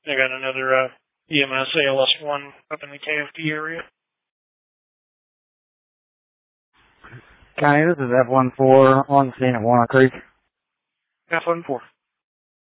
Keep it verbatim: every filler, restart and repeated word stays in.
I got another uh, E M S A L S one up in the K F D area. County, this is F one four on scene at Walnut Creek. F one four.